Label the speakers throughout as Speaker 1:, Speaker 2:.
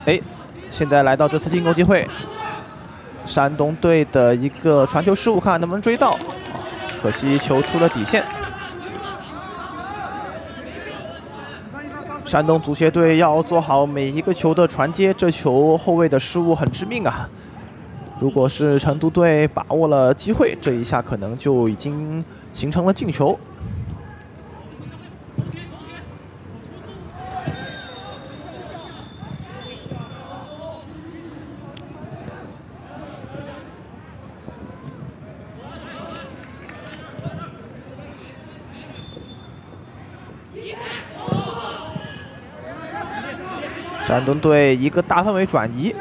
Speaker 1: 哎，现在来到这次进攻机会，山东队的一个传球失误，看看能不能追到。可惜球出了底线。山东足协队要做好每一个球的传接，这球后卫的失误很致命啊！如果是成都队把握了机会，这一下可能就已经形成了进球。山东队一个大范围转移，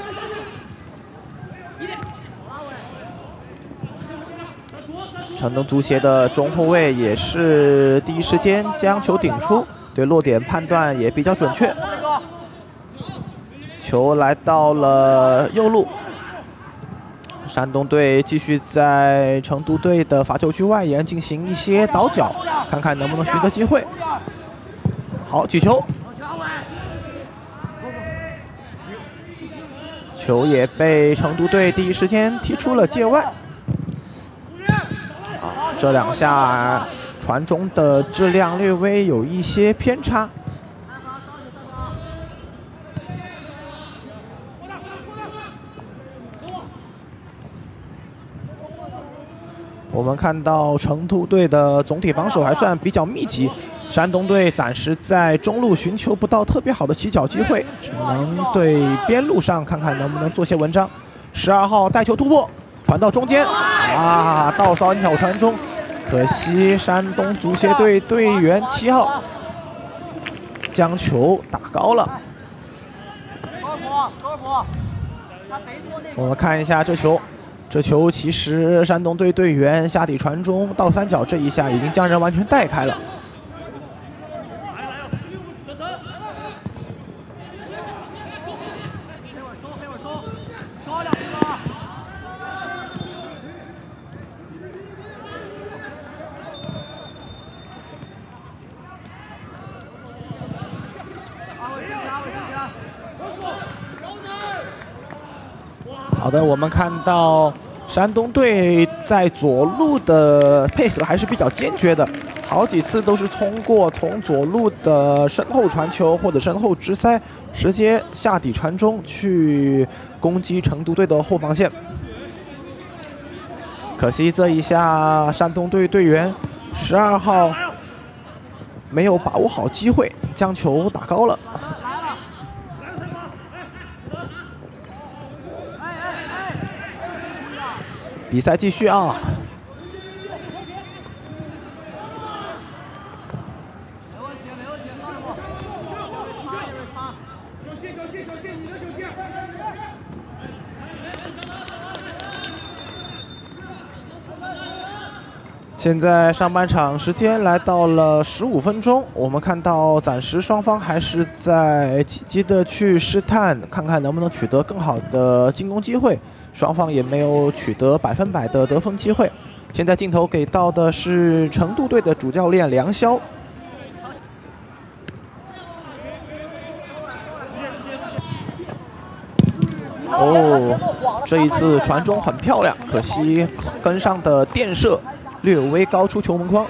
Speaker 1: 山东足协的中后卫也是第一时间将球顶出，对落点判断也比较准确。球来到了右路，山东队继续在成都队的罚球区外沿进行一些倒脚，看看能不能寻得机会。好，起球。球也被成都队第一时间踢出了界外。这两下传中的质量略微有一些偏差。我们看到成都队的总体防守还算比较密集。山东队暂时在中路寻求不到特别好的起脚机会，只能对边路上看看能不能做些文章。12号带球突破，传到中间，倒扫鸟传中，可惜山东足协队队员7号将球打高了。我们看一下这球。这球其实山东队队员下底传中到三角，这一下已经将人完全带开了。好的，我们看到山东队在左路的配合还是比较坚决的，好几次都是从左路的身后传球或者身后直塞，直接下底传中去攻击成都队的后防线。可惜这一下山东队队员12号没有把握好机会，将球打高了。比赛继续啊！现在上半场时间来到了15分钟，我们看到暂时双方还是在积极的去试探，看看能不能取得更好的进攻机会。双方也没有取得100%的得分机会。现在镜头给到的是成都队的主教练梁霄。这一次传中很漂亮，可惜跟上的垫射略微高出球门框。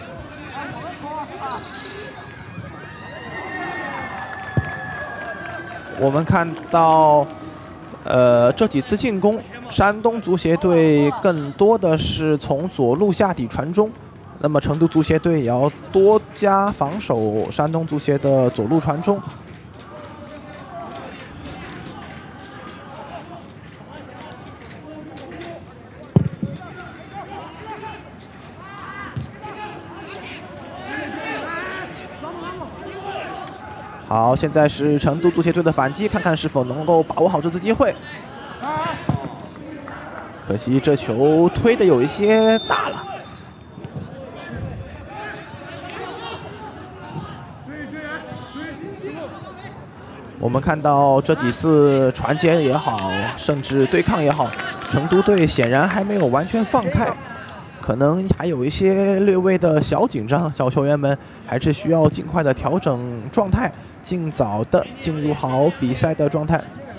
Speaker 1: 我们看到，这几次进攻，山东足协队更多的是从左路下底传中，那么成都足协队也要多加防守山东足协的左路传中。好，现在是成都足协队的反击，看看是否能够把握好这次机会。可惜这球推的有一些大了。我们看到这几次传接也好，甚至对抗也好，成都队显然还没有完全放开，可能还有一些略微的小紧张，小球员们还是需要尽快的调整状态，尽早的进入好比赛的状态。